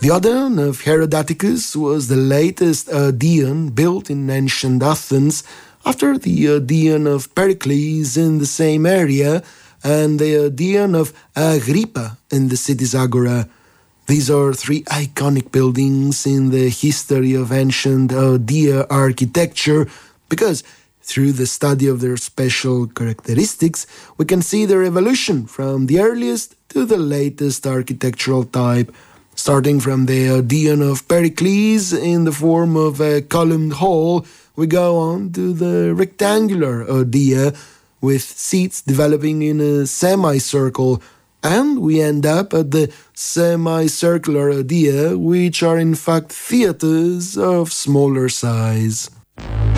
The Odeon of Herodotus was the latest Odeon built in ancient Athens after the Odeon of Pericles in the same area and the Odeon of Agrippa in the city's agora. These are three iconic buildings in the history of ancient Odia architecture because through the study of their special characteristics, we can see their evolution from the earliest to the latest architectural type, starting from the Odeon of Pericles in the form of a columned hall. We go on to the rectangular Odia with seats developing in a semicircle, and we end up at the semicircular Odia, which are in fact theatres of smaller size.